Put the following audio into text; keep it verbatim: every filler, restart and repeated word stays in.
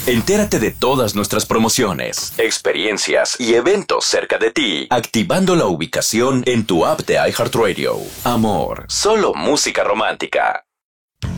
Entérate de todas nuestras promociones, experiencias y eventos cerca de ti, activando la ubicación en tu app de iHeartRadio. Amor, solo música romántica.